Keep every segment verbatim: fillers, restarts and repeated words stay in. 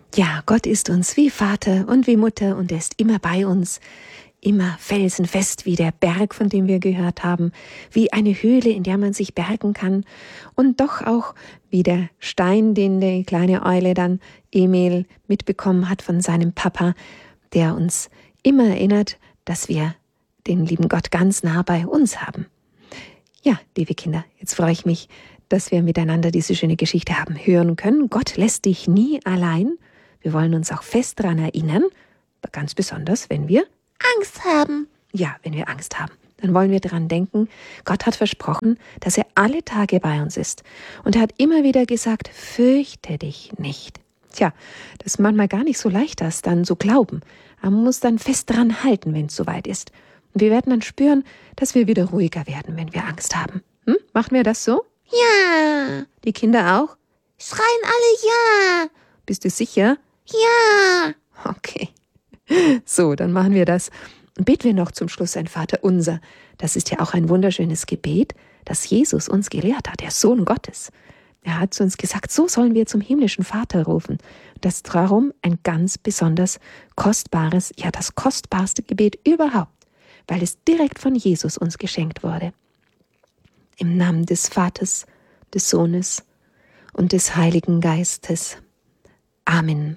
Ja, Gott ist uns wie Vater und wie Mutter und er ist immer bei uns, immer felsenfest wie der Berg, von dem wir gehört haben, wie eine Höhle, in der man sich bergen kann und doch auch wie der Stein, den die kleine Eule dann Emil mitbekommen hat von seinem Papa, der uns immer erinnert, dass wir den lieben Gott ganz nah bei uns haben. Ja, liebe Kinder, jetzt freue ich mich, dass wir miteinander diese schöne Geschichte haben hören können. Gott lässt dich nie allein. Wir wollen uns auch fest daran erinnern, ganz besonders, wenn wir Angst haben. Ja, wenn wir Angst haben. Dann wollen wir daran denken, Gott hat versprochen, dass er alle Tage bei uns ist. Und er hat immer wieder gesagt, fürchte dich nicht. Tja, das ist manchmal gar nicht so leicht, das dann so glauben. Aber man muss dann fest daran halten, wenn es soweit ist. Und wir werden dann spüren, dass wir wieder ruhiger werden, wenn wir Angst haben. Hm? Machen wir das so? Ja. Die Kinder auch? Schreien alle ja. Bist du sicher? Ja. Okay. So, dann machen wir das. Und beten wir noch zum Schluss ein Vaterunser. Das ist ja auch ein wunderschönes Gebet, das Jesus uns gelehrt hat, der Sohn Gottes. Er hat zu uns gesagt, so sollen wir zum himmlischen Vater rufen. Das ist darum ein ganz besonders kostbares, ja das kostbarste Gebet überhaupt, weil es direkt von Jesus uns geschenkt wurde. Im Namen des Vaters, des Sohnes und des Heiligen Geistes. Amen.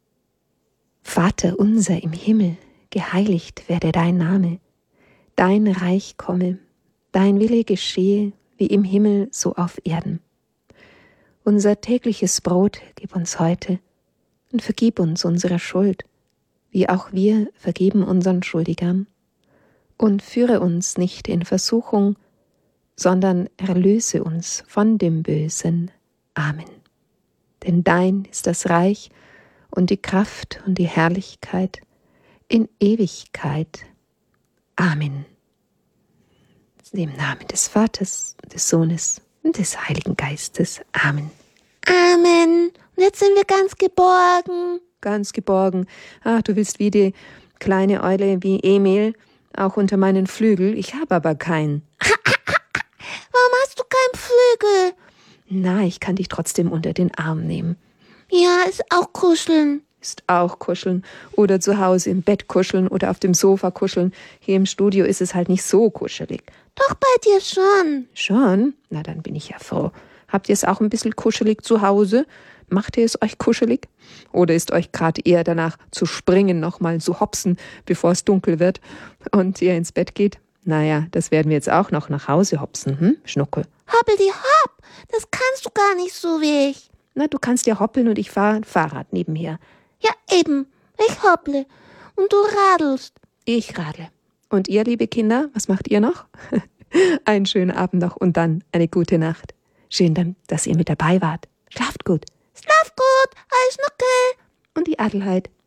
Vater unser im Himmel, geheiligt werde dein Name. Dein Reich komme, dein Wille geschehe, wie im Himmel so auf Erden. Unser tägliches Brot gib uns heute und vergib uns unsere Schuld, wie auch wir vergeben unseren Schuldigern. Und führe uns nicht in Versuchung, sondern erlöse uns von dem Bösen. Amen. Denn dein ist das Reich und die Kraft und die Herrlichkeit in Ewigkeit. Amen. Im Namen des Vaters, des Sohnes und des Heiligen Geistes. Amen. Amen. Und jetzt sind wir ganz geborgen. Ganz geborgen. Ach, du willst wie die kleine Eule, wie Emil, auch unter meinen Flügel. Ich habe aber keinen. Warum hast du keinen Flügel? Na, ich kann dich trotzdem unter den Arm nehmen. Ja, ist auch kuscheln. Ist auch kuscheln. Oder zu Hause im Bett kuscheln oder auf dem Sofa kuscheln. Hier im Studio ist es halt nicht so kuschelig. Doch bei dir schon. Schon? Na, dann bin ich ja froh. Habt ihr es auch ein bisschen kuschelig zu Hause? Macht ihr es euch kuschelig? Oder ist euch gerade eher danach zu springen, nochmal zu hopsen, bevor es dunkel wird und ihr ins Bett geht? Naja, das werden wir jetzt auch noch nach Hause hopsen, hm, Schnuckel? Hoppel die hopp, das kannst du gar nicht so wie ich. Na, du kannst ja hoppeln und ich fahre ein Fahrrad nebenher. Ja, eben. Ich hopple und du radelst. Ich radle. Und ihr, liebe Kinder, was macht ihr noch? Einen schönen Abend noch und dann eine gute Nacht. Schön, dass ihr mit dabei wart. Schlaft gut. Schlaf gut, Ei Schnuckel. Und die Adelheid.